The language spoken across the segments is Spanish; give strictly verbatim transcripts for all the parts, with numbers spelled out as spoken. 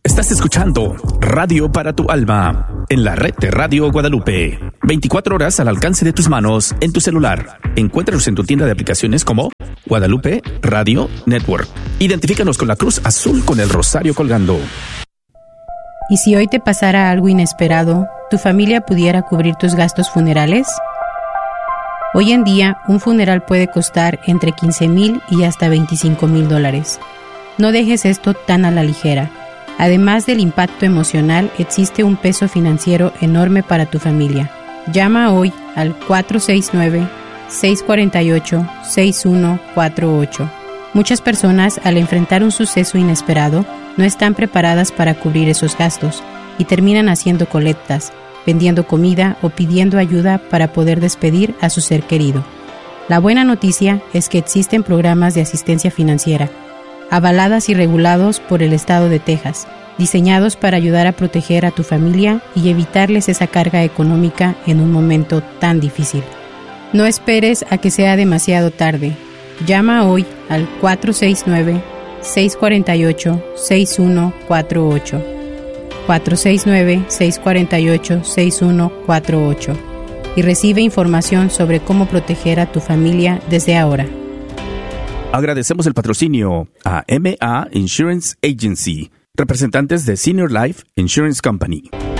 Estás escuchando Radio para tu Alma en la red de Radio Guadalupe. veinticuatro horas al alcance de tus manos en tu celular. Encuéntranos en tu tienda de aplicaciones como Guadalupe Radio Network. Identifícanos con la cruz azul con el rosario colgando. ¿Y si hoy te pasara algo inesperado, tu familia pudiera cubrir tus gastos funerales? Hoy en día, un funeral puede costar entre quince mil y hasta veinticinco mil dólares. No dejes esto tan a la ligera. Además del impacto emocional, existe un peso financiero enorme para tu familia. Llama hoy al cuatro seis nueve, seis cuatro ocho, seis uno cuatro ocho. Muchas personas, al enfrentar un suceso inesperado, no están preparadas para cubrir esos gastos y terminan haciendo colectas, vendiendo comida o pidiendo ayuda para poder despedir a su ser querido. La buena noticia es que existen programas de asistencia financiera, avaladas y regulados por el estado de Texas, diseñados para ayudar a proteger a tu familia y evitarles esa carga económica en un momento tan difícil. No esperes a que sea demasiado tarde. Llama hoy al cuatro seis nueve, seis cuatro ocho, seis uno cuatro ocho. cuatro seis nueve, seis cuatro ocho, seis uno cuatro ocho y recibe información sobre cómo proteger a tu familia desde ahora. Agradecemos el patrocinio a M A Insurance Agency, representantes de Senior Life Insurance Company.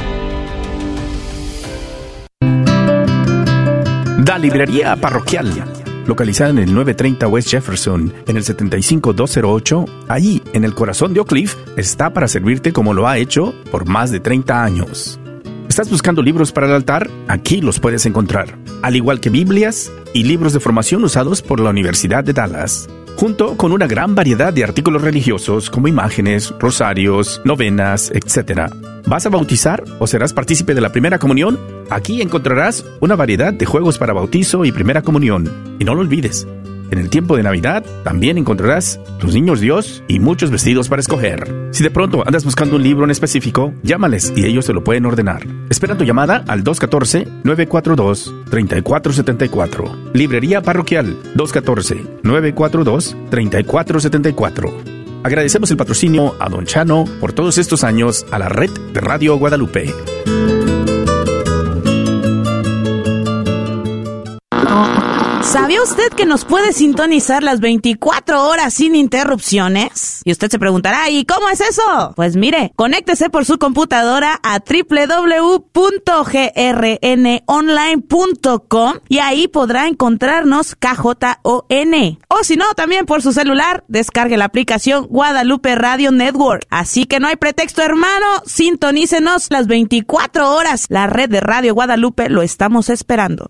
Da Librería Parroquial, localizada en el novecientos treinta West Jefferson, en el setenta y cinco mil doscientos ocho, allí, en el corazón de Oak Cliff, está para servirte como lo ha hecho por más de treinta años. ¿Estás buscando libros para el altar? Aquí los puedes encontrar, al igual que Biblias y libros de formación usados por la Universidad de Dallas, junto con una gran variedad de artículos religiosos como imágenes, rosarios, novenas, etcétera. ¿Vas a bautizar o serás partícipe de la primera comunión? Aquí encontrarás una variedad de juegos para bautizo y primera comunión. Y no lo olvides, en el tiempo de Navidad también encontrarás los niños Dios y muchos vestidos para escoger. Si de pronto andas buscando un libro en específico, llámales y ellos te lo pueden ordenar. Espera tu llamada al dos uno cuatro, nueve cuatro dos, tres cuatro siete cuatro. Librería Parroquial dos uno cuatro, nueve cuatro dos, tres cuatro siete cuatro. Agradecemos el patrocinio a Don Chano por todos estos años a la red de Radio Guadalupe. ¿Sabía usted que nos puede sintonizar las veinticuatro horas sin interrupciones? Y usted se preguntará, ¿y cómo es eso? Pues mire, conéctese por su computadora a doble u doble u doble u punto g r n online punto com y ahí podrá encontrarnos K J O N. O si no, también por su celular, descargue la aplicación Guadalupe Radio Network. Así que no hay pretexto, hermano, sintonícenos las veinticuatro horas. La red de Radio Guadalupe lo estamos esperando.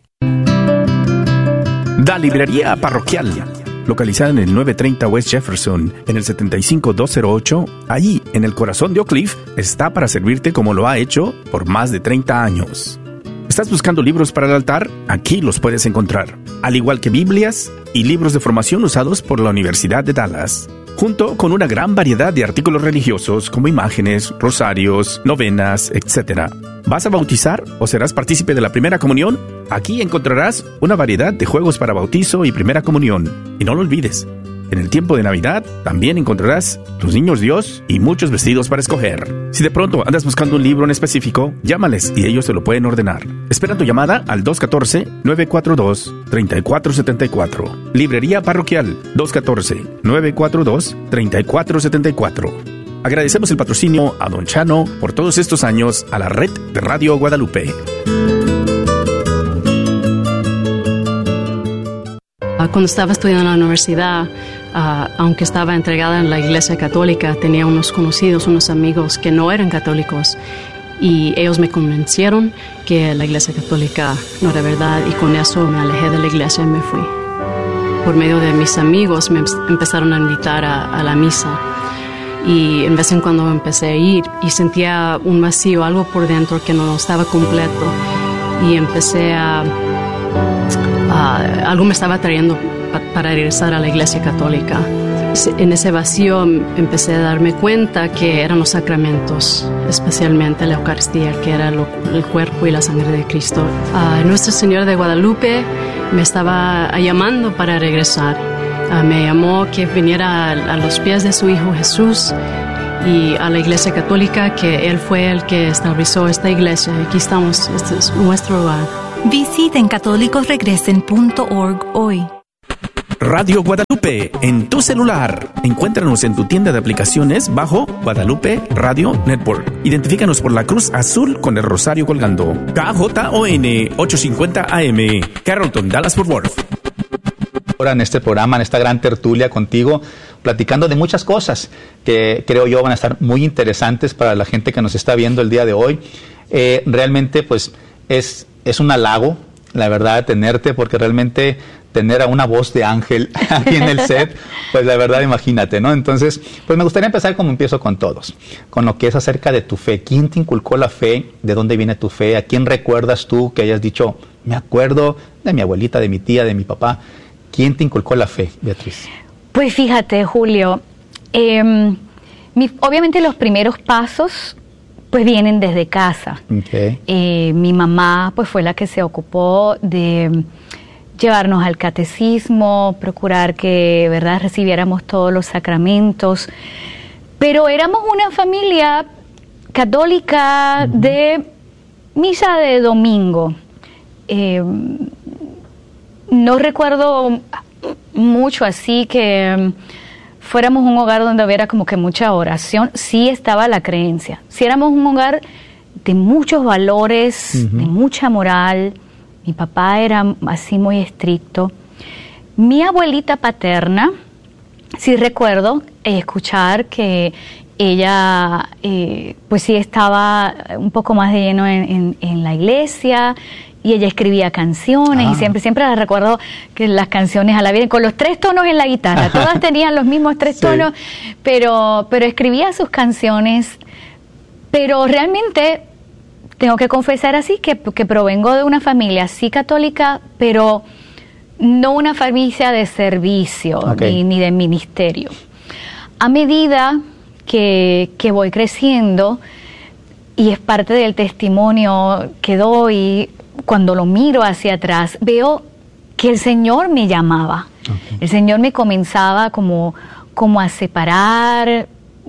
Da Librería Parroquial, localizada en el novecientos treinta West Jefferson, en el setenta y cinco mil doscientos ocho, allí, en el corazón de Oak Cliff, está para servirte como lo ha hecho por más de treinta años. ¿Estás buscando libros para el altar? Aquí los puedes encontrar, al igual que Biblias y libros de formación usados por la Universidad de Dallas, junto con una gran variedad de artículos religiosos como imágenes, rosarios, novenas, etcétera. ¿Vas a bautizar o serás partícipe de la primera comunión? Aquí encontrarás una variedad de juegos para bautizo y primera comunión. Y no lo olvides, en el tiempo de Navidad también encontrarás los niños Dios y muchos vestidos para escoger. Si de pronto andas buscando un libro en específico, llámales y ellos te lo pueden ordenar. Espera tu llamada al dos uno cuatro, nueve cuatro dos, tres cuatro siete cuatro. Librería Parroquial dos uno cuatro, nueve cuatro dos, tres cuatro siete cuatro. Agradecemos el patrocinio a Don Chano por todos estos años a la red de Radio Guadalupe. Cuando estaba estudiando en la universidad, uh, aunque estaba entregada en la Iglesia Católica, tenía unos conocidos, unos amigos que no eran católicos y ellos me convencieron que la Iglesia Católica no era verdad y con eso me alejé de la iglesia y me fui. Por medio de mis amigos me empezaron a invitar a, a la misa. Y en vez en cuando empecé a ir y sentía un vacío, algo por dentro que no estaba completo. Y empecé a... a algo me estaba trayendo pa, para regresar a la Iglesia Católica. En ese vacío empecé a darme cuenta que eran los sacramentos, especialmente la Eucaristía, que era lo, el cuerpo y la sangre de Cristo. Uh, Nuestra Señora de Guadalupe me estaba llamando para regresar. Uh, me llamó que viniera a, a los pies de su Hijo Jesús y a la Iglesia Católica, que Él fue el que estableció esta iglesia. Aquí estamos, este es nuestro hogar. Visiten católicos regresen punto org hoy. Radio Guadalupe en tu celular. Encuéntranos en tu tienda de aplicaciones bajo Guadalupe Radio Network. Identifícanos por la cruz azul con el rosario colgando. K J O N ochocientos cincuenta A M, Carrollton, Dallas-Fort Worth. Ahora en este programa, en esta gran tertulia contigo, platicando de muchas cosas que creo yo van a estar muy interesantes para la gente que nos está viendo el día de hoy. Eh, realmente pues es, es un halago, la verdad, tenerte, porque realmente tener a una voz de ángel aquí en el set, pues la verdad, imagínate, ¿no? Entonces, pues me gustaría empezar como empiezo con todos, con lo que es acerca de tu fe. ¿Quién te inculcó la fe? ¿De dónde viene tu fe? ¿A quién recuerdas tú que hayas dicho, me acuerdo de mi abuelita, de mi tía, de mi papá? ¿Quién te inculcó la fe, Beatriz? Pues fíjate, Julio, eh, mi, obviamente los primeros pasos pues vienen desde casa. Okay. Eh, mi mamá pues fue la que se ocupó de llevarnos al catecismo, procurar que, ¿verdad?, recibiéramos todos los sacramentos. Pero éramos una familia católica uh-huh. de misa de domingo. Eh, no recuerdo mucho así que fuéramos un hogar donde hubiera como que mucha oración. Sí estaba la creencia. Sí éramos un hogar de muchos valores, uh-huh. de mucha moral. Mi papá era así muy estricto. Mi abuelita paterna, sí recuerdo eh, escuchar que ella, eh, pues sí estaba un poco más de lleno en, en, en la iglesia, y ella escribía canciones, ah. y siempre, siempre la recuerdo que las canciones a la vida, con los tres tonos en la guitarra, todas tenían los mismos tres sí. tonos, pero, pero escribía sus canciones, pero realmente tengo que confesar así que, que provengo de una familia sí católica, pero no una familia de servicio, okay. ni, ni de ministerio. A medida que, que voy creciendo, y es parte del testimonio que doy, cuando lo miro hacia atrás, veo que el Señor me llamaba. Okay. El Señor me comenzaba como, como a separar,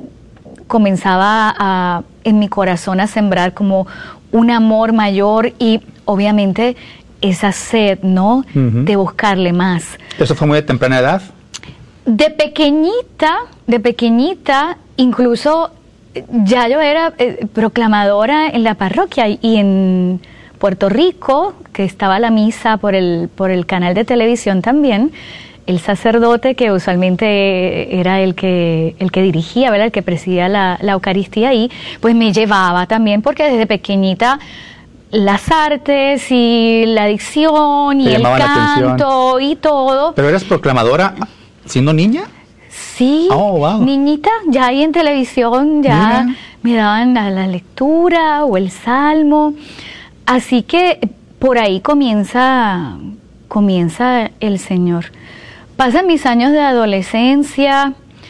comenzaba a, en mi corazón a sembrar como un amor mayor y obviamente esa sed, ¿no? Uh-huh. De buscarle más. ¿Eso fue muy de temprana edad? De pequeñita, de pequeñita, incluso ya yo era eh, proclamadora en la parroquia y en Puerto Rico, que estaba la misa por el, por el canal de televisión también, el sacerdote que usualmente era el que, el que dirigía, ¿verdad?, el que presidía la, la Eucaristía ahí, pues me llevaba también, porque desde pequeñita las artes y la dicción y el canto y todo. ¿Pero eras proclamadora siendo niña? Sí, oh, wow. niñita, ya ahí en televisión ya Mira. me daban la, la lectura o el salmo, así que por ahí comienza, comienza el Señor. Pasan mis años de adolescencia,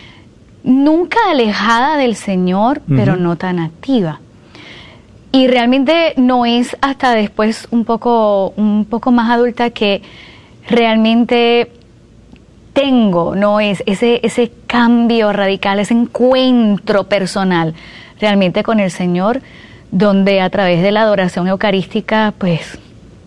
nunca alejada del Señor, uh-huh. pero no tan activa. Y realmente no es hasta después un poco, un poco más adulta que realmente tengo, no es ese, ese cambio radical, ese encuentro personal realmente con el Señor, donde a través de la adoración eucarística, pues,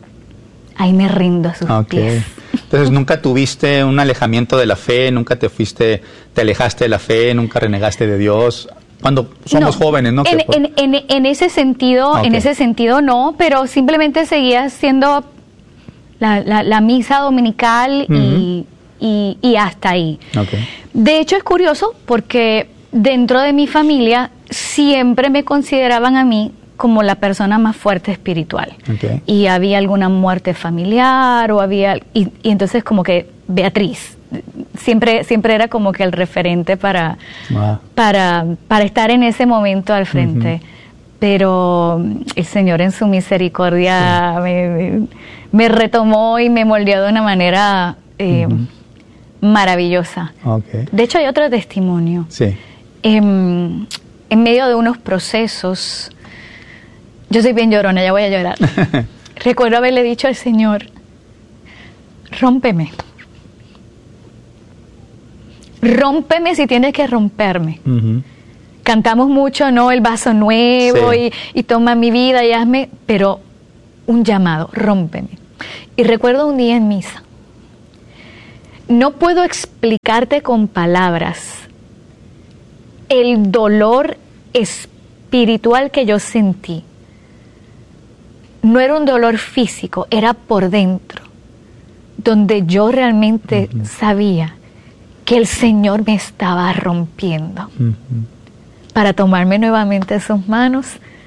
ahí me rindo a sus okay. pies. Entonces, ¿nunca tuviste un alejamiento de la fe? ¿Nunca te fuiste, te alejaste de la fe? ¿Nunca renegaste de Dios? Cuando somos no, jóvenes, ¿no? En, en, en, en ese sentido, okay. en ese sentido no, pero simplemente seguía haciendo la, la, la misa dominical uh-huh. y, y, y hasta ahí. Okay. De hecho, es curioso porque dentro de mi familia siempre me consideraban a mí como la persona más fuerte espiritual. Okay. Y había alguna muerte familiar o había... Y, y entonces como que Beatriz, siempre, siempre era como que el referente para, wow. para, para estar en ese momento al frente. Uh-huh. Pero el Señor en su misericordia sí. me, me, me retomó y me moldeó de una manera eh, uh-huh. maravillosa. Okay. De hecho hay otro testimonio. Sí. Eh, en medio de unos procesos... Yo soy bien llorona, ya voy a llorar. Recuerdo haberle dicho al Señor, rómpeme. Rómpeme si tienes que romperme. Uh-huh. cantamos mucho, ¿no? El vaso nuevo, sí. y, y toma mi vida y hazme, pero un llamado, rómpeme. Y recuerdo un día en misa, no puedo explicarte con palabras el dolor espiritual que yo sentí. No era un dolor físico, era por dentro, donde yo realmente uh-huh. sabía que el Señor me estaba rompiendo uh-huh. para tomarme nuevamente en sus manos,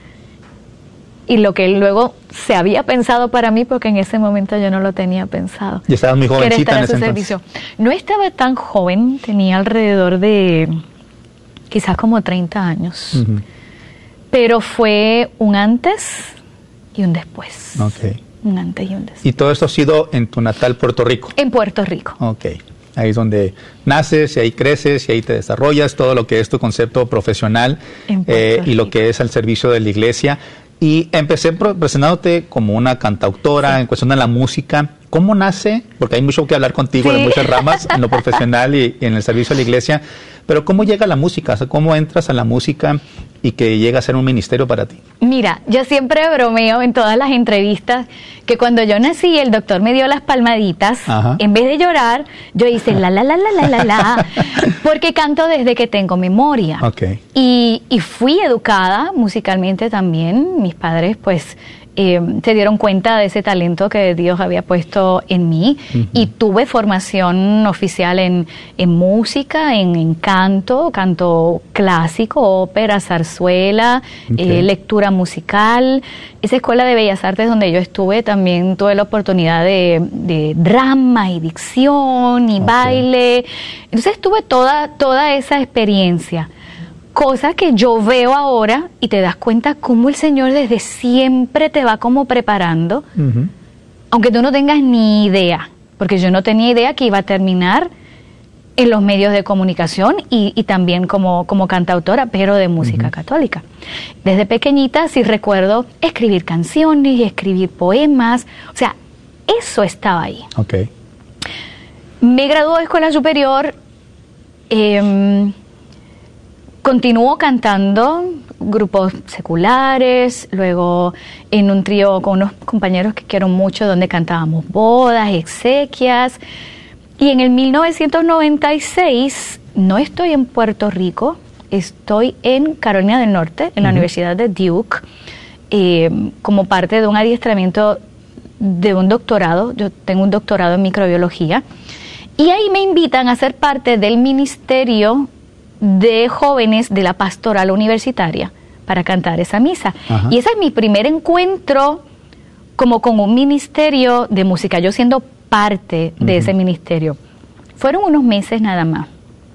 y lo que luego se había pensado para mí, porque en ese momento yo no lo tenía pensado. Y estabas muy jovencita en ese entonces. No estaba tan joven, tenía alrededor de quizás como treinta años, uh-huh. pero fue un antes y un después. Okay. Un antes y un después. ¿Y todo esto ha sido en tu natal Puerto Rico? En Puerto Rico. Ok. Ahí es donde naces, y ahí creces, y ahí te desarrollas, todo lo que es tu concepto profesional eh, y lo que es al servicio de la iglesia. Y empecé presentándote como una cantautora, sí. en cuestión de la música. ¿Cómo nace? Porque hay mucho que hablar contigo sí. de muchas ramas, en lo profesional y, y en el servicio a la iglesia. Pero ¿cómo llega la música? O sea, ¿cómo entras a la música y que llega a ser un ministerio para ti? Mira, yo siempre bromeo en todas las entrevistas que cuando yo nací el doctor me dio las palmaditas. Ajá. En vez de llorar, yo hice la la la la la la la, porque canto desde que tengo memoria. Okay. Y, y fui educada musicalmente también. Mis padres pues eh, se dieron cuenta de ese talento que Dios había puesto en mí, uh-huh. y tuve formación oficial en, en música, en, en canto, canto clásico, ópera, zarzuela, okay. eh, lectura musical. Esa escuela de Bellas Artes donde yo estuve también tuve la oportunidad de, de drama y dicción y okay. baile. Entonces tuve toda, toda esa experiencia. Cosa que yo veo ahora y te das cuenta cómo el Señor desde siempre te va como preparando, uh-huh. aunque tú no tengas ni idea, porque yo no tenía idea que iba a terminar en los medios de comunicación y, y también como, como cantautora, pero de música uh-huh. católica. Desde pequeñita sí recuerdo escribir canciones y escribir poemas, o sea, eso estaba ahí. Okay. Me graduó de escuela superior, eh, continuó cantando grupos seculares, luego en un trío con unos compañeros que quiero mucho, donde cantábamos bodas, exequias. Y en el mil novecientos noventa y seis, no estoy en Puerto Rico, estoy en Carolina del Norte, en la uh-huh. Universidad de Duke, eh, como parte de un adiestramiento de un doctorado. Yo tengo un doctorado en microbiología. Y ahí me invitan a ser parte del ministerio de jóvenes de la pastoral universitaria para cantar esa misa. Ajá. Y ese es mi primer encuentro como con un ministerio de música, yo siendo parte uh-huh. de ese ministerio. Fueron unos meses nada más.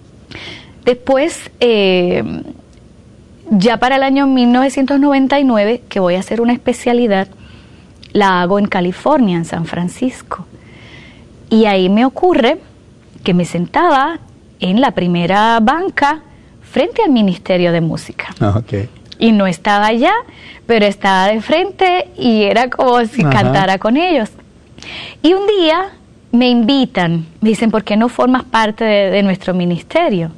Después, eh, ya para el año mil novecientos noventa y nueve, que voy a hacer una especialidad, la hago en California, en San Francisco. Y ahí me ocurre que me sentaba en la primera banca frente al Ministerio de Música. Oh, okay. Y no estaba allá, pero estaba de frente y era como si Ajá. cantara con ellos. Y un día me invitan, me dicen, ¿por qué no formas parte de, de nuestro ministerio?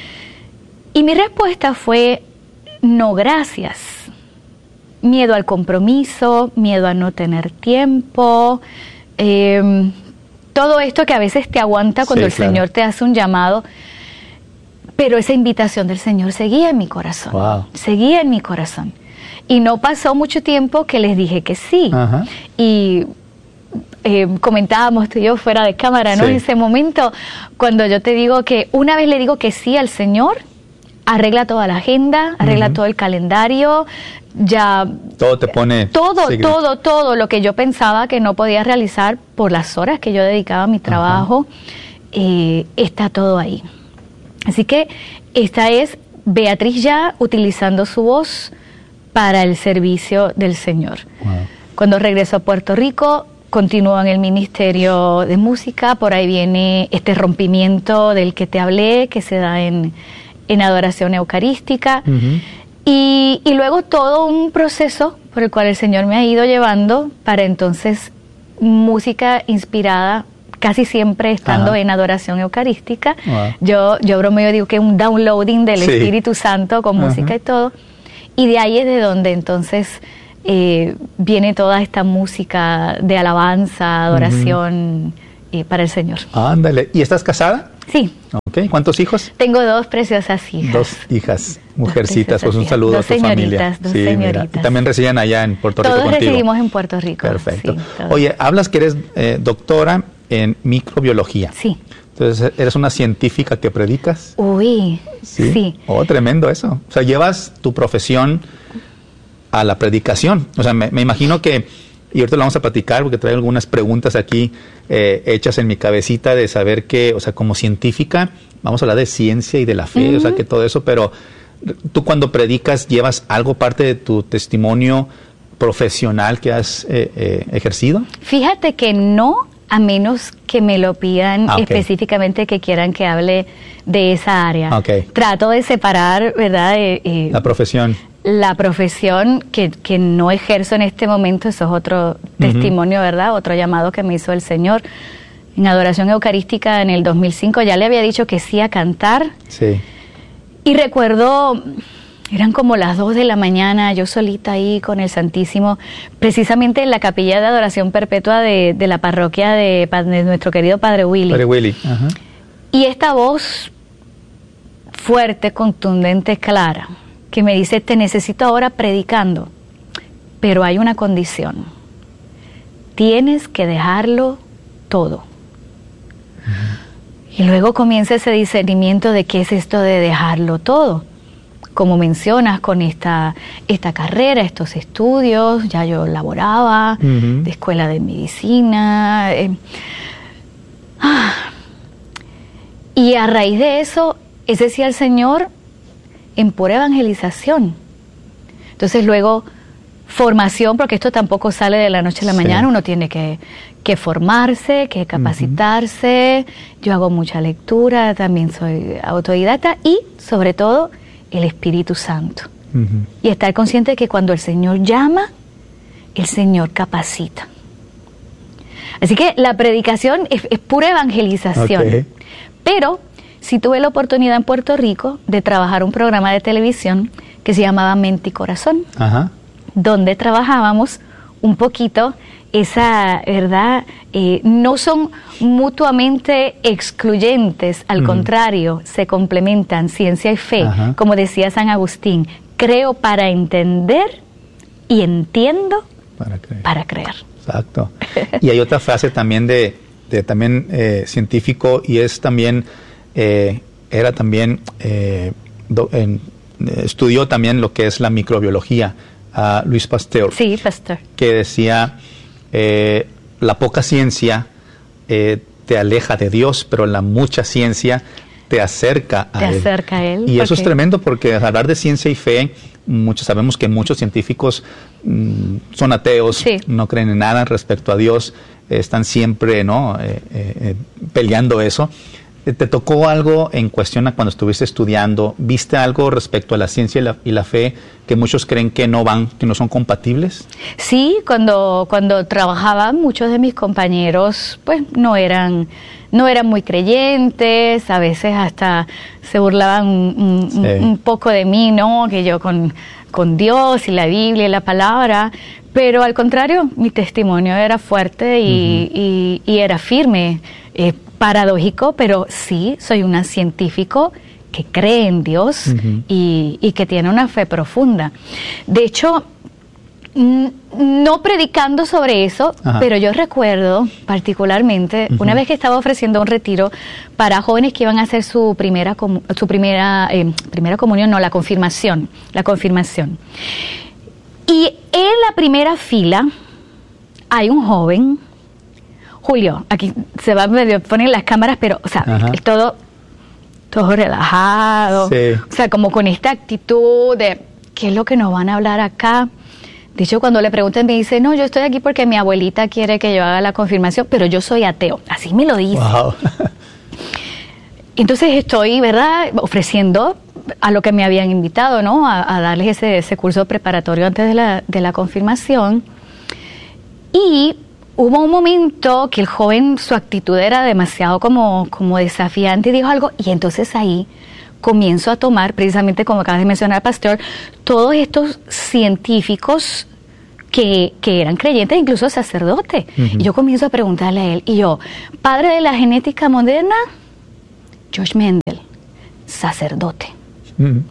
Y mi respuesta fue, no, gracias. Miedo al compromiso, miedo a no tener tiempo, eh, todo esto que a veces te aguanta cuando sí, el claro. Señor te hace un llamado, pero esa invitación del Señor seguía en mi corazón, wow. seguía en mi corazón. Y no pasó mucho tiempo que les dije que sí. Ajá. Y eh, comentábamos tú y yo fuera de cámara, ¿no? Sí. En ese momento, cuando yo te digo que una vez le digo que sí al Señor, arregla toda la agenda, arregla uh-huh. todo el calendario, ya... Todo te pone... Todo, sí, todo, todo lo que yo pensaba que no podía realizar por las horas que yo dedicaba a mi trabajo, eh, está todo ahí. Así que esta es Beatriz ya utilizando su voz para el servicio del Señor. Wow. Cuando regreso a Puerto Rico, continúo en el Ministerio de Música, por ahí viene este rompimiento del que te hablé, que se da en... en adoración eucarística, uh-huh. y, y luego todo un proceso por el cual el Señor me ha ido llevando para entonces música inspirada casi siempre estando Ajá. en adoración eucarística. Wow. Yo, yo bromeo, digo que es un downloading del sí. Espíritu Santo con Ajá. música y todo. Y de ahí es de donde entonces eh, viene toda esta música de alabanza, adoración uh-huh. eh, para el Señor. Ándale. ¿Y estás casada? Sí. Okay. ¿Cuántos hijos? Tengo dos preciosas hijas. Dos hijas, mujercitas. Dos pues un saludo dos a tu familia. Dos sí, señoritas. Mira. Y también residen allá en Puerto Todos Rico contigo. Todos residimos en Puerto Rico. Perfecto. Sí, Oye, hablas que eres eh, doctora en microbiología. Sí. Entonces, ¿eres una científica que predicas? Uy, sí. sí. Oh, tremendo eso. O sea, llevas tu profesión a la predicación. O sea, me, me imagino que, y ahorita lo vamos a platicar porque traigo algunas preguntas aquí eh, hechas en mi cabecita de saber que, o sea, como científica, vamos a hablar de ciencia y de la fe, uh-huh. o sea, que todo eso, pero tú cuando predicas llevas algo parte de tu testimonio profesional que has eh, eh, ejercido. Fíjate que no, a menos que me lo pidan ah, okay. específicamente que quieran que hable de esa área. Okay. Trato de separar, ¿verdad? Eh, eh, la profesión. La profesión que, que no ejerzo en este momento, eso es otro testimonio, uh-huh. ¿verdad? Otro llamado que me hizo el Señor. En adoración eucarística en el dos mil cinco ya le había dicho que sí a cantar. Sí. Y recuerdo, eran como las dos de la mañana, yo solita ahí con el Santísimo, precisamente en la capilla de adoración perpetua de, de la parroquia de, de nuestro querido Padre Willy. Padre Willy, ajá. Y esta voz fuerte, contundente, clara, que me dice, te necesito ahora predicando, pero hay una condición. Tienes que dejarlo todo. Uh-huh. Y luego comienza ese discernimiento de qué es esto de dejarlo todo. Como mencionas, con esta, esta carrera, estos estudios, ya yo laboraba, uh-huh. de escuela de medicina. Eh, ah, y a raíz de eso, ese sí al Señor en pura evangelización. Entonces luego formación, porque esto tampoco sale de la noche a la sí. mañana, uno tiene que, que formarse, que capacitarse. Uh-huh. Yo hago mucha lectura, también soy autodidacta y sobre todo el Espíritu Santo. Uh-huh. Y estar consciente de que cuando el Señor llama, el Señor capacita. Así que la predicación es, es pura evangelización. Okay. Pero sí tuve la oportunidad en Puerto Rico de trabajar un programa de televisión que se llamaba Mente y Corazón, Ajá. donde trabajábamos un poquito esa, ¿verdad? Eh, no son mutuamente excluyentes, al uh-huh. contrario, se complementan, ciencia y fe, Ajá. como decía San Agustín, creo para entender y entiendo para creer. Para creer. Exacto. Y hay otra frase también de, de también eh, científico y es también... Eh, era también eh, do, en, estudió también lo que es la microbiología, uh, Luis Pasteur, sí, Pasteur, que decía eh, la poca ciencia eh, te aleja de Dios, pero la mucha ciencia te acerca a te él. acerca a él. Y eso es tremendo porque al hablar de ciencia y fe, muchos sabemos que muchos científicos mm, son ateos, sí. no creen en nada respecto a Dios, eh, están siempre, ¿no? eh, eh, peleando eso. ¿Te tocó algo en cuestión a cuando estuviste estudiando? ¿Viste algo respecto a la ciencia y la, y la fe que muchos creen que no van, que no son compatibles? Sí, cuando, cuando trabajaba, muchos de mis compañeros pues no eran, no eran muy creyentes, a veces hasta se burlaban un, un, sí. un poco de mí, ¿no? Que yo con, con Dios y la Biblia y la palabra, pero al contrario, mi testimonio era fuerte y, uh-huh. y, y era firme. Eh, paradójico, pero sí, soy una científico que cree en Dios uh-huh. y, y que tiene una fe profunda. De hecho, n- no predicando sobre eso, Ajá. pero yo recuerdo particularmente uh-huh. una vez que estaba ofreciendo un retiro para jóvenes que iban a hacer su primera com- su primera eh, primera comunión, no, la confirmación, la confirmación. Y en la primera fila hay un joven, Julio, aquí se va a poner las cámaras, pero, o sea, Ajá. es todo, todo relajado, sí. o sea, como con esta actitud de, ¿qué es lo que nos van a hablar acá? De hecho, cuando le preguntan, me dice, no, yo estoy aquí porque mi abuelita quiere que yo haga la confirmación, pero yo soy ateo, así me lo dice. Wow. Entonces estoy, ¿verdad?, ofreciendo a lo que me habían invitado, ¿no?, a, a darles ese, ese curso preparatorio antes de la, de la confirmación, y hubo un momento que el joven, su actitud era demasiado como, como desafiante y dijo algo, y entonces ahí comienzo a tomar, precisamente como acabas de mencionar, pastor, todos estos científicos que, que eran creyentes, incluso sacerdotes. Uh-huh. Y yo comienzo a preguntarle a él, y yo, padre de la genética moderna, George Mendel, sacerdote. Uh-huh.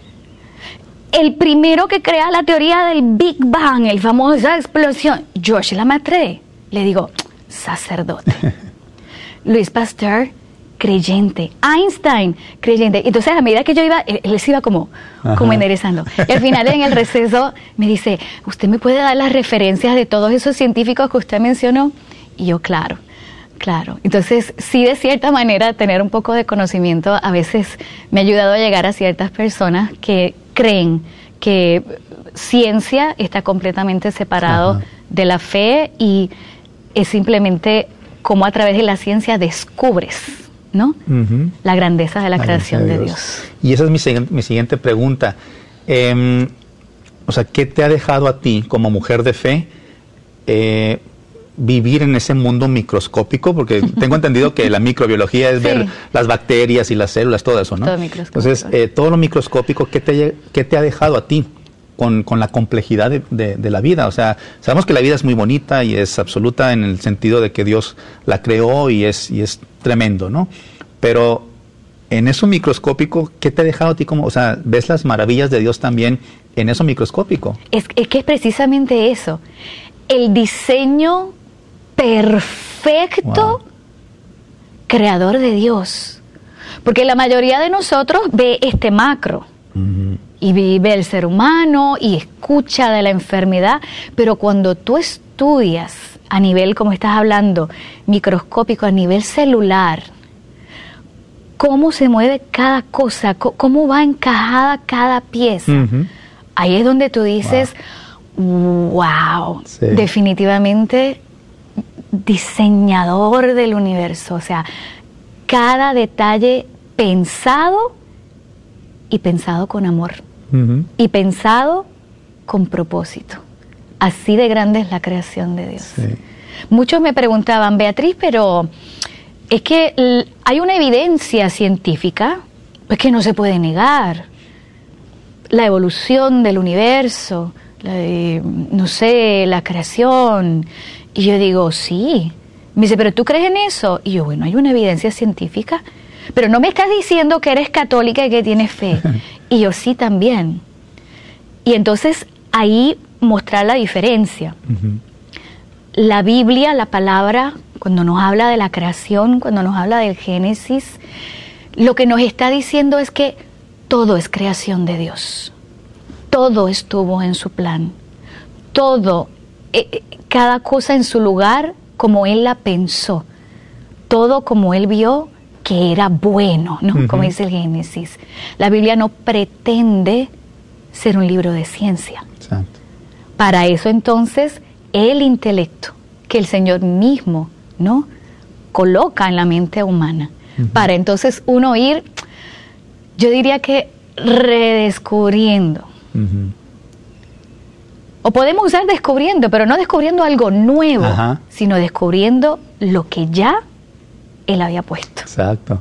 El primero que crea la teoría del Big Bang, el famosa explosión, George Lemaitre, le digo, sacerdote. Luis Pasteur, creyente. Einstein, creyente. Entonces, a medida que yo iba, él, él se iba como, como enderezando. Y al final, en el receso, me dice, ¿usted me puede dar las referencias de todos esos científicos que usted mencionó? Y yo, claro, claro. Entonces, sí, de cierta manera, tener un poco de conocimiento a veces me ha ayudado a llegar a ciertas personas que creen que ciencia está completamente separado Ajá. de la fe, y es simplemente como a través de la ciencia descubres, ¿no? Uh-huh. La grandeza de la, la creación de Dios. Dios. Y esa es mi, mi siguiente pregunta. Eh, o sea, ¿qué te ha dejado a ti como mujer de fe eh, vivir en ese mundo microscópico? Porque tengo entendido que la microbiología es sí. ver las bacterias y las células, todo eso, ¿no? Todo microscópico. Entonces, eh, todo lo microscópico, ¿qué te, qué te ha dejado a ti con, con la complejidad de, de, de la vida? O sea, sabemos que la vida es muy bonita y es absoluta en el sentido de que Dios la creó y es, y es tremendo, ¿no? Pero en eso microscópico, ¿qué te ha dejado a ti? Como, o sea, ¿ves las maravillas de Dios también en eso microscópico? Es, es que es precisamente eso. El diseño perfecto, wow. creador de Dios. Porque la mayoría de nosotros ve este macro uh-huh. y vive el ser humano y escucha de la enfermedad, pero cuando tú estudias a nivel, como estás hablando, microscópico, a nivel celular, cómo se mueve cada cosa, cómo va encajada cada pieza, uh-huh. ahí es donde tú dices, wow, wow sí. definitivamente diseñador del universo. O sea, cada detalle pensado y pensado con amor uh-huh. y pensado con propósito. Así de grande es la creación de Dios. Sí. Muchos me preguntaban, Beatriz, pero es que l- hay una evidencia científica pues que no se puede negar. La evolución del universo, la de, no sé, la creación. Y yo digo, sí. Me dice, ¿pero tú crees en eso? Y yo, bueno, hay una evidencia científica, pero no me estás diciendo que eres católica y que tienes fe. Y yo, sí, también. Y entonces, ahí mostrar la diferencia. Uh-huh. La Biblia, la palabra, cuando nos habla de la creación, cuando nos habla del Génesis, lo que nos está diciendo es que todo es creación de Dios. Todo estuvo en su plan. Todo Eh, cada cosa en su lugar como Él la pensó, todo como Él vio que era bueno, ¿no? Uh-huh. Como dice el Génesis. La Biblia no pretende ser un libro de ciencia. Exacto. Para eso entonces el intelecto que el Señor mismo, ¿no?, coloca en la mente humana, uh-huh. para entonces uno ir, yo diría que redescubriendo. Uh-huh. O podemos usar descubriendo, pero no descubriendo algo nuevo, Ajá. sino descubriendo lo que ya Él había puesto. Exacto.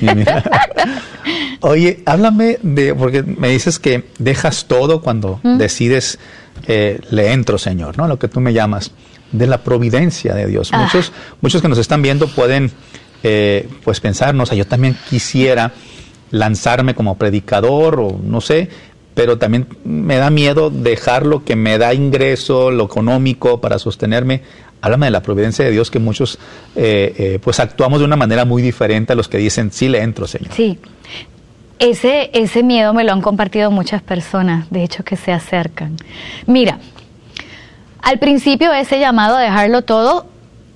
Oye, háblame de, porque me dices que dejas todo cuando ¿Mm? decides, eh, le entro, Señor, ¿no? Lo que tú me llamas, de la providencia de Dios. Ah. Muchos, muchos que nos están viendo pueden, eh, pues pensar, no sé, yo también quisiera lanzarme como predicador o no sé, pero también me da miedo dejar lo que me da ingreso, lo económico para sostenerme. Háblame de la providencia de Dios, que muchos eh, eh, pues actuamos de una manera muy diferente a los que dicen, sí le entro, Señor. Sí, ese, ese miedo me lo han compartido muchas personas, de hecho, que se acercan. Mira, al principio ese llamado a dejarlo todo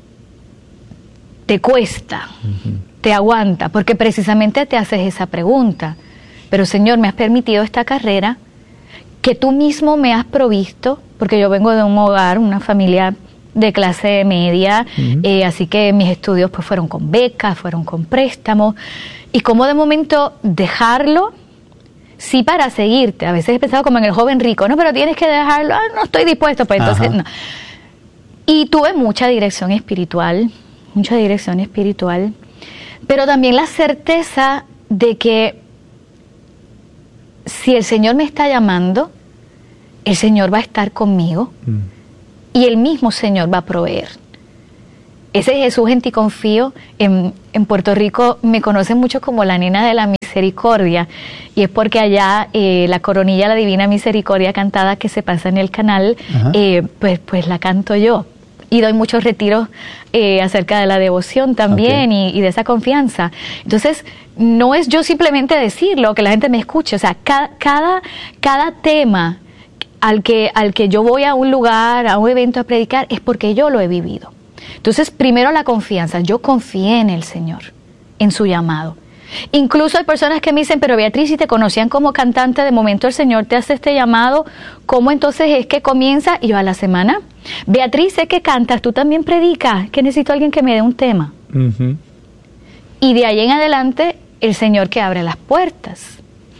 te cuesta, uh-huh. te aguanta, porque precisamente te haces esa pregunta. Pero Señor, me has permitido esta carrera que tú mismo me has provisto, porque yo vengo de un hogar, una familia de clase media, uh-huh. eh, así que mis estudios pues fueron con becas, fueron con préstamos, y como de momento dejarlo, sí, para seguirte. A veces he pensado como en el joven rico, no, pero tienes que dejarlo, ah, no estoy dispuesto, pues entonces Ajá. no. Y tuve mucha dirección espiritual, mucha dirección espiritual, pero también la certeza de que si el Señor me está llamando, el Señor va a estar conmigo mm. y el mismo Señor va a proveer. Ese Jesús en ti confío. En, en Puerto Rico me conocen mucho como la nena de la misericordia, y es porque allá eh, la coronilla La Divina Misericordia cantada que se pasa en el canal, eh, pues, pues la canto yo. Y doy muchos retiros eh, acerca de la devoción también, okay. y, y de esa confianza. Entonces, no es yo simplemente decirlo, que la gente me escuche. O sea, cada, cada, cada tema al que, al que yo voy a un lugar, a un evento a predicar, es porque yo lo he vivido. Entonces, primero la confianza. Yo confié en el Señor, en su llamado. Incluso hay personas que me dicen, pero Beatriz, si te conocían como cantante, de momento el Señor te hace este llamado, ¿cómo entonces es que comienza? Y yo, a la semana, Beatriz, sé que cantas, tú también predicas, que necesito a alguien que me dé un tema. Uh-huh. Y de ahí en adelante, el Señor que abre las puertas.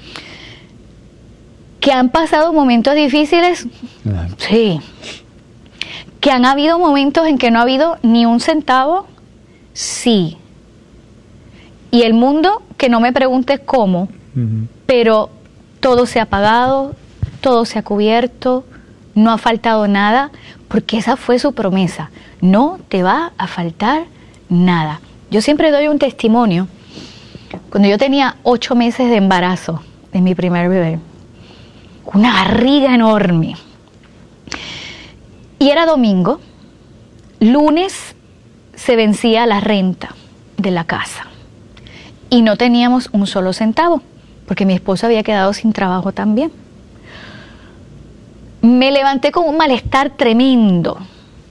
¿Que han pasado momentos difíciles? Claro. Sí. ¿Que han habido momentos en que no ha habido ni un centavo? Sí. Y el mundo, que no me preguntes cómo, uh-huh. pero todo se ha pagado, todo se ha cubierto, no ha faltado nada, porque esa fue su promesa. No te va a faltar nada. Yo siempre doy un testimonio. Cuando yo tenía ocho meses de embarazo de mi primer bebé, una barriga enorme, y era domingo, lunes se vencía la renta de la casa. Y no teníamos un solo centavo, porque mi esposo había quedado sin trabajo también. Me levanté con un malestar tremendo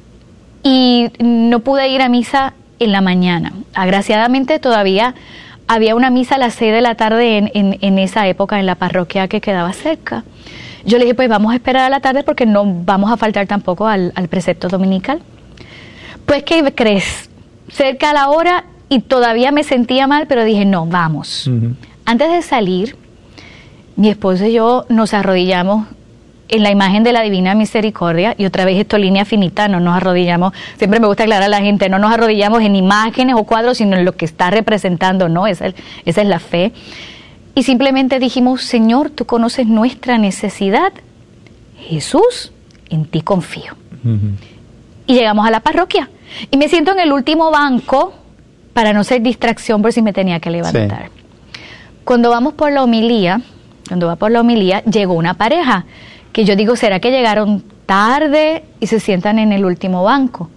y no pude ir a misa en la mañana. Agraciadamente todavía había una misa a las seis de la tarde en, en, en esa época en la parroquia que quedaba cerca. Yo le dije, pues vamos a esperar a la tarde porque no vamos a faltar tampoco al, al precepto dominical. Pues, ¿qué crees? Cerca a la hora, y todavía me sentía mal, pero dije, no, vamos. Uh-huh. Antes de salir, mi esposo y yo nos arrodillamos en la imagen de la Divina Misericordia, y otra vez esto, línea finita, no nos arrodillamos, siempre me gusta aclarar a la gente, no nos arrodillamos en imágenes o cuadros, sino en lo que está representando, no, esa es, esa es la fe. Y simplemente dijimos, Señor, tú conoces nuestra necesidad, Jesús, en ti confío. Uh-huh. Y llegamos a la parroquia, y me siento en el último banco, para no ser distracción por si me tenía que levantar. Sí. Cuando vamos por la homilía, cuando va por la homilía, llegó una pareja, que yo digo, ¿será que llegaron tarde y se sientan en el último banco?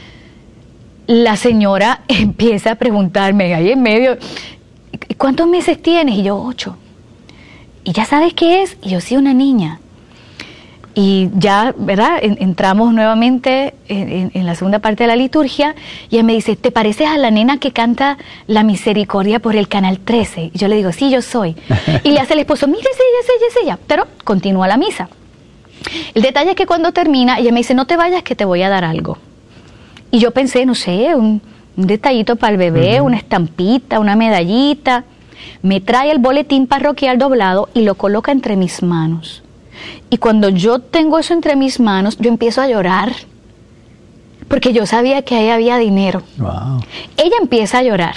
La señora empieza a preguntarme ahí en medio, ¿cuántos meses tienes? Y yo, ocho. ¿Y ya sabes qué es? Y yo, sí, una niña. Y ya, ¿verdad? Entramos nuevamente en, en, en la segunda parte de la liturgia, y ella me dice, ¿te pareces a la nena que canta La Misericordia por el Canal trece? Y yo le digo, sí, yo soy. Y le hace el esposo, mire, es ella, es ella, es ella. Pero continúa la misa. El detalle es que cuando termina, ella me dice, no te vayas que te voy a dar algo. Y yo pensé, no sé, un, un detallito para el bebé, uh-huh. una estampita, una medallita. Me trae el boletín parroquial doblado y lo coloca entre mis manos. Y cuando yo tengo eso entre mis manos, yo empiezo a llorar, porque yo sabía que ahí había dinero. Wow. Ella empieza a llorar,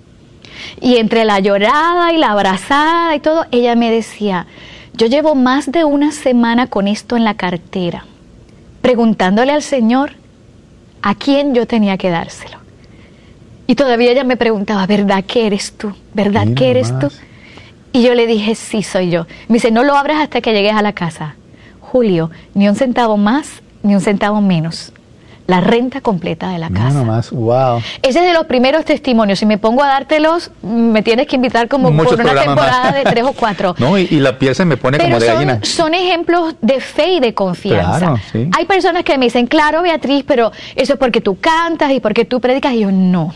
y entre la llorada y la abrazada y todo, ella me decía, yo llevo más de una semana con esto en la cartera, preguntándole al Señor a quién yo tenía que dárselo. Y todavía ella me preguntaba, ¿verdad que eres tú? ¿Verdad Mira que eres más. tú? Y yo le dije, sí, soy yo. Me dice, no lo abras hasta que llegues a la casa. Julio, ni un centavo más, ni un centavo menos. La renta completa de la casa. No, más, wow. Ese es de los primeros testimonios. Si me pongo a dártelos, me tienes que invitar como Muchos por una temporada más. de tres o cuatro. No, y, y la piel se me pone Pero como de son, gallina. Son ejemplos de fe y de confianza. Claro, sí. Hay personas que me dicen, claro, Beatriz, pero eso es porque tú cantas y porque tú predicas. Y yo, no.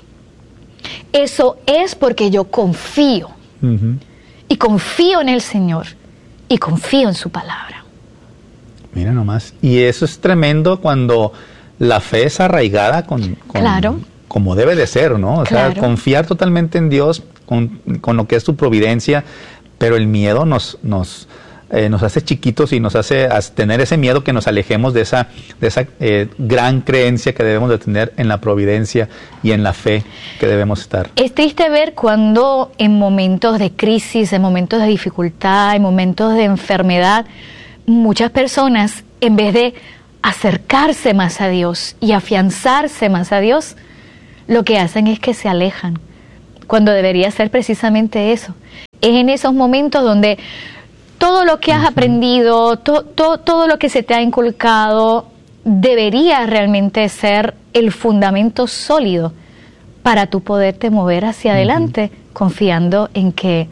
Eso es porque yo confío. Uh-huh. Y confío en el Señor, y confío en su palabra. Mira nomás, y eso es tremendo cuando la fe es arraigada con, con claro. como debe de ser, ¿no? O claro. sea, confiar totalmente en Dios, con, con lo que es tu providencia, pero el miedo nos, nos, eh, nos hace chiquitos y nos hace tener ese miedo que nos alejemos de esa, de esa eh, gran creencia que debemos de tener en la providencia y en la fe que debemos estar. Es triste ver cuando en momentos de crisis, en momentos de dificultad, en momentos de enfermedad, muchas personas, en vez de acercarse más a Dios y afianzarse más a Dios, lo que hacen es que se alejan, cuando debería ser precisamente eso. Es en esos momentos donde todo lo que has uh-huh. aprendido, to, to, todo lo que se te ha inculcado, debería realmente ser el fundamento sólido para tú poderte mover hacia uh-huh. adelante, confiando en que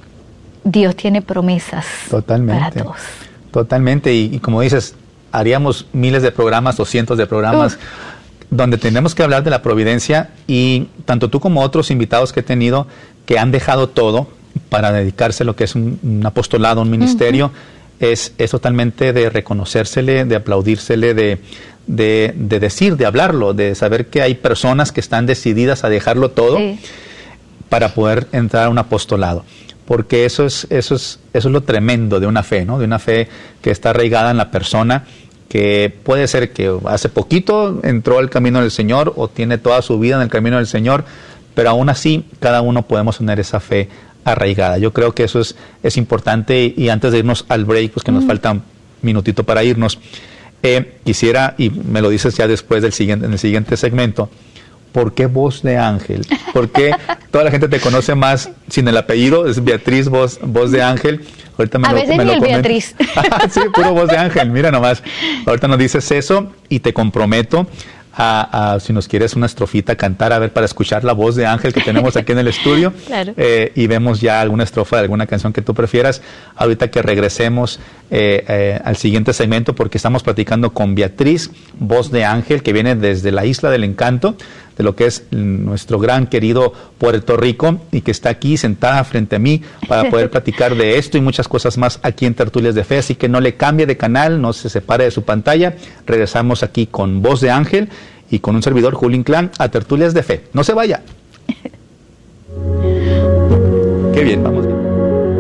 Dios tiene promesas Totalmente. para todos. Totalmente, y, y como dices, haríamos miles de programas o cientos de programas uh. donde tenemos que hablar de la providencia, y tanto tú como otros invitados que he tenido que han dejado todo para dedicarse a lo que es un, un apostolado, un ministerio, uh-huh. es, es totalmente de reconocérsele, de aplaudírsele, de, de, de decir, de hablarlo, de saber que hay personas que están decididas a dejarlo todo sí. para poder entrar a un apostolado. Porque eso es, eso es, eso es lo tremendo de una fe, ¿no? De una fe que está arraigada en la persona, que puede ser que hace poquito entró al camino del Señor o tiene toda su vida en el camino del Señor, pero aún así cada uno podemos tener esa fe arraigada. Yo creo que eso es, es importante, y antes de irnos al break, pues que mm. nos falta un minutito para irnos, eh, quisiera, y me lo dices ya después del siguiente, en el siguiente segmento, ¿por qué Voz de Ángel? ¿Por qué toda la gente te conoce más sin el apellido? Es Beatriz Voz, Voz de Ángel. Ahorita me a lo, veces me ni lo el comenta. Beatriz. Sí, puro Voz de Ángel, mira nomás. Ahorita nos dices eso y te comprometo a, a, si nos quieres una estrofita cantar, a ver, para escuchar la voz de Ángel que tenemos aquí en el estudio. Claro. Eh, y vemos ya alguna estrofa de alguna canción que tú prefieras, ahorita que regresemos eh, eh, al siguiente segmento, porque estamos platicando con Beatriz, Voz de Ángel, que viene desde la Isla del Encanto, de lo que es nuestro gran querido Puerto Rico, y que está aquí sentada frente a mí para poder platicar de esto y muchas cosas más aquí en Tertulias de Fe. Así que no le cambie de canal, no se separe de su pantalla. Regresamos aquí con Voz de Ángel y con un servidor, Julio Inclán, a Tertulias de Fe. No se vaya.